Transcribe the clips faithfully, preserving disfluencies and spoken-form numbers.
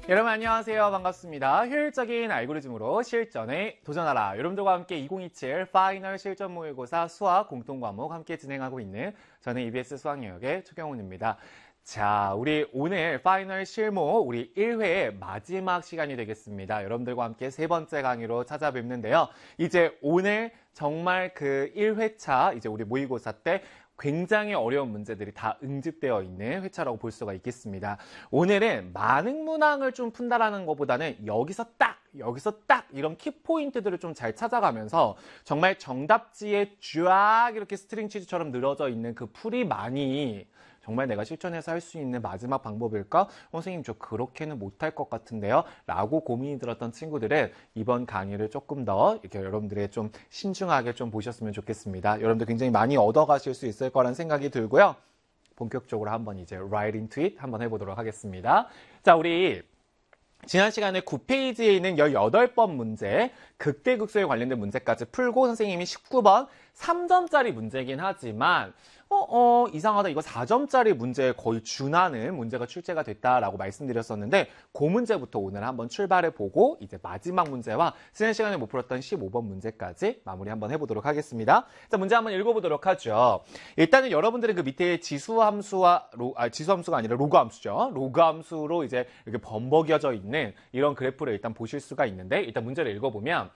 여러분 안녕하세요. 반갑습니다. 효율적인 알고리즘으로 실전에 도전하라. 여러분들과 함께 이천이십칠 파이널 실전 모의고사 수학 공통과목 함께 진행하고 있는 저는 이비에스 수학영역의 최경훈입니다. 자, 우리 오늘 파이널 실무 우리 일 회의 마지막 시간이 되겠습니다. 여러분들과 함께 세 번째 강의로 찾아뵙는데요. 이제 오늘 정말 그 일 회차 이제 우리 모의고사 때 굉장히 어려운 문제들이 다 응집되어 있는 회차라고 볼 수가 있겠습니다. 오늘은 많은 문항을 좀 푼다라는 것보다는 여기서 딱, 여기서 딱 이런 키포인트들을 좀 잘 찾아가면서 정말 정답지에 쫙 이렇게 스트링 치즈처럼 늘어져 있는 그 풀이 많이 정말 내가 실전에서 할 수 있는 마지막 방법일까? 어, 선생님 저 그렇게는 못할 것 같은데요? 라고 고민이 들었던 친구들은 이번 강의를 조금 더 이렇게 여러분들의 좀 신중하게 좀 보셨으면 좋겠습니다. 여러분들 굉장히 많이 얻어가실 수 있을 거란 생각이 들고요. 본격적으로 한번 이제 Right into it 한번 해보도록 하겠습니다. 자, 우리 지난 시간에 구 페이지에 있는 십팔 번 문제, 극대극소에 관련된 문제까지 풀고 선생님이 십구 번 삼 점짜리 문제이긴 하지만 어, 어, 이상하다. 이거 사 점짜리 문제에 거의 준하는 문제가 출제가 됐다라고 말씀드렸었는데 그 문제부터 오늘 한번 출발해보고 이제 마지막 문제와 지난 시간에 못 풀었던 십오 번 문제까지 마무리 한번 해보도록 하겠습니다. 자, 문제 한번 읽어보도록 하죠. 일단은 여러분들은 그 밑에 지수함수와, 로, 아, 지수함수가 아니라 로그함수죠. 로그함수로 이제 이렇게 범벅여져 있는 이런 그래프를 일단 보실 수가 있는데 일단 문제를 읽어보면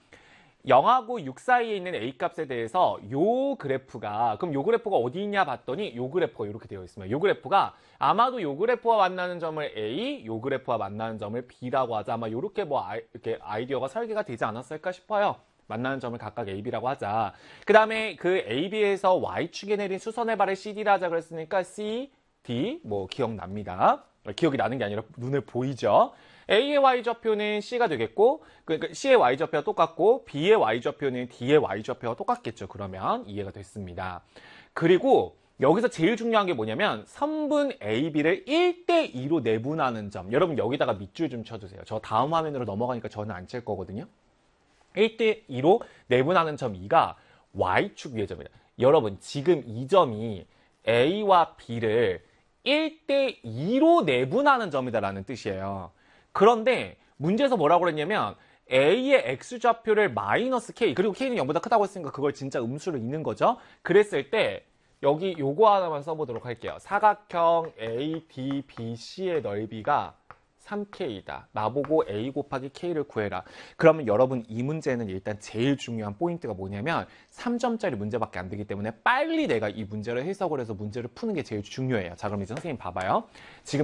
영하고 육 사이에 있는 A값에 대해서 요 그래프가 그럼 요 그래프가 어디 있냐 봤더니 요 그래프가 이렇게 되어 있습니다. 요 그래프가 아마도 요 그래프와 만나는 점을 A, 요 그래프와 만나는 점을 B라고 하자. 아마 요렇게 뭐 아이, 이렇게 아이디어가 설계가 되지 않았을까 싶어요. 만나는 점을 각각 A, B라고 하자. 그 다음에 그 A, B에서 Y축에 내린 수선의 발을 씨디라 하자 그랬으니까 C, D 뭐 기억납니다. 기억이 나는 게 아니라 눈에 보이죠. A의 Y좌표는 C가 되겠고 그러니까 C의 Y좌표가 똑같고 B의 Y좌표는 D의 Y좌표가 똑같겠죠. 그러면 이해가 됐습니다. 그리고 여기서 제일 중요한 게 뭐냐면 선분 A, B를 일 대 이로 내분하는 점. 여러분 여기다가 밑줄 좀 쳐주세요. 저 다음 화면으로 넘어가니까 저는 안 칠 거거든요. 일 대 이로 내분하는 점 이가 Y축 위의 점이다. 여러분 지금 이 점이 A와 B를 일 대 이로 내분하는 점이다라는 뜻이에요. 그런데 문제에서 뭐라고 그랬냐면 A의 X좌표를 마이너스 K 그리고 K는 영보다 크다고 했으니까 그걸 진짜 음수로 읽는 거죠. 그랬을 때 여기 요거 하나만 써보도록 할게요. 사각형 A, D, B, C의 넓이가 삼 케이다. 나보고 A 곱하기 K를 구해라. 그러면 여러분 이 문제는 일단 제일 중요한 포인트가 뭐냐면 삼 점짜리 문제밖에 안 되기 때문에 빨리 내가 이 문제를 해석을 해서 문제를 푸는 게 제일 중요해요. 자, 그럼 이제 선생님 봐봐요. 지금